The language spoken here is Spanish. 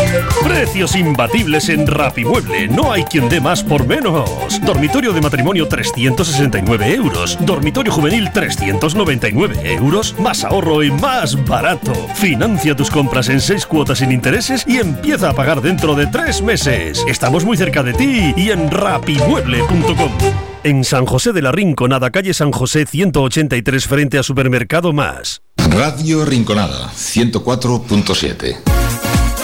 Precios imbatibles en Rapimueble. No hay quien dé más por menos. Dormitorio de matrimonio 369 euros. Dormitorio juvenil 399 euros. Más ahorro y más barato. Financia tus compras en 6 cuotas sin intereses y empieza a pagar dentro de 3 meses. Estamos muy cerca de ti y en rapimueble.com. En San José de la Rinconada, calle San José 183 frente a Supermercado Más. Radio Rinconada 104.7.